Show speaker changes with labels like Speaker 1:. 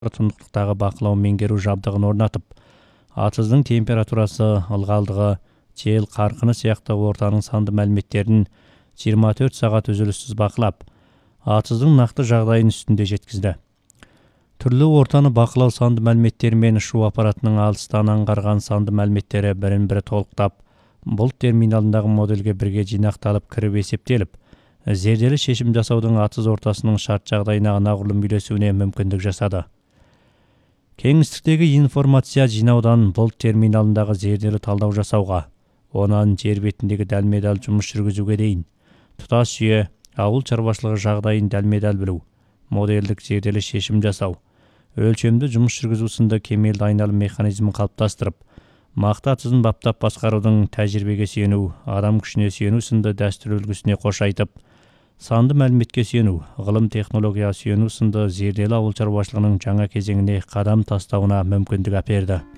Speaker 1: тұндықтағы бақылау меңгеру жабдығын орнатып, атыздың температурасы, ылғалдығы, жел қарқыны сияқты ортаның санды мәліметтерін 24 сағат үзіліссіз бақылап, атыздың нақты жағдайын үстінде жеткізді. Түрлі ортаны бақылау санды мәліметтері мен ұшу аппаратының алыстан аңғарған санды мәліметтері бірін-бірі толықтап, бұлт терминалындағы модельге бірге жинақталып кіріп есептеліп, зерделі шешім жасаудың атыз ортасының шарт жағдайына анағұрлым үйлесуіне мүмкіндік жасады. Кеңістіктегі информация жинаудан бұлт терминалындағы зерделі талдау жасауға, онан жер бетіндегі дәлме-дәл жұмыс жүргізуге дейін, тұтас жүйе, ауыл шаруашылығы жағдайын дәлме-дәл білу, модельдік зерделі шешім жасау, өлшемді жұмыс жүргізу сынды кемелді айналым механизмін қалыптастырып, мақта атызын баптап басқарудың тәжірибеге сүйену, адам күшіне сүйену сынды дәстүр үлгісіне қош айтып, санды мәліметке сүйену, ғылым технология сүйену сынды зерделі ауыл шаруашылығының жаңа кезеңіне қадам тастауына мүмкіндік әперді.